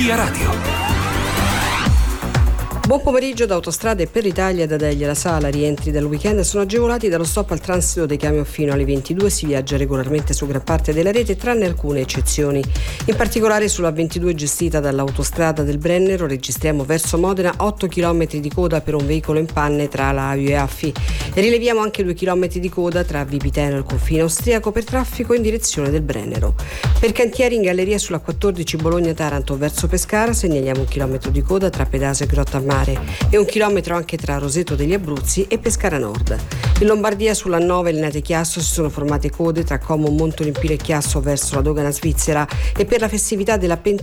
Via Radio. Buon pomeriggio da Autostrade per l'Italia. Da Deglia la Sala, rientri dal weekend sono agevolati dallo stop al transito dei camion fino alle 22. Si viaggia regolarmente su gran parte della rete, tranne alcune eccezioni. In particolare sulla 22 gestita dall'autostrada del Brennero registriamo verso Modena 8 km di coda per un veicolo in panne tra la Avio e Affi. E rileviamo anche 2 km di coda tra Vipiteno e il confine austriaco per traffico in direzione del Brennero. Per cantieri in galleria sulla 14 Bologna-Taranto verso Pescara segnaliamo 1 chilometro di coda tra Pedase e Grotta a Mare e 1 chilometro anche tra Roseto degli Abruzzi e Pescara Nord. In Lombardia sulla 9 Linate Chiasso si sono formate code tra Como Montolimpino e Chiasso verso la dogana svizzera e per la festività della